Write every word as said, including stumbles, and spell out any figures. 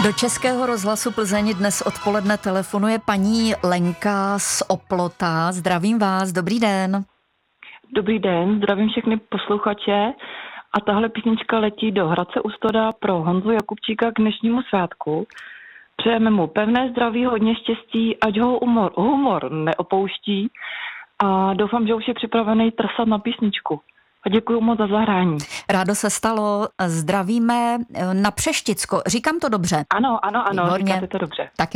Do Českého rozhlasu Plzeň dnes odpoledne telefonuje paní Lenka z Oplota. Zdravím vás, dobrý den. Dobrý den, zdravím všechny posluchače. A tahle písnička letí do Hradce u Stoda pro Honzu Jakubčíka k dnešnímu svátku. Přejeme mu pevné zdraví, hodně štěstí, ať ho humor, humor neopouští. A doufám, že už je připravený trsat na písničku. A děkuji moc za zahrání. Rádo se stalo. Zdravíme na Přešticko. Říkám to dobře? Ano, ano, ano, Výborně. Říkáte to dobře. Tak